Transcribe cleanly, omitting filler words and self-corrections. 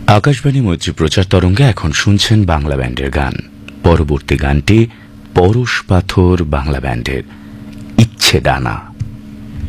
আকাশবাণী মৈত্রী প্রচার তরঙ্গে এখন শুনছেন বাংলা ব্যান্ডের গান। পরবর্তী গানটি পরশ পাথর বাংলা ব্যান্ডের ইচ্ছে ডানা।